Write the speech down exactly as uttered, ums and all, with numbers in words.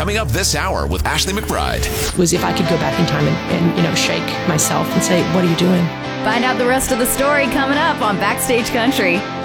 coming up this hour with Ashley McBride. Was if I could go back in time and, and, you know, shake myself and say, what are you doing? Find out the rest of the story coming up on Backstage Country.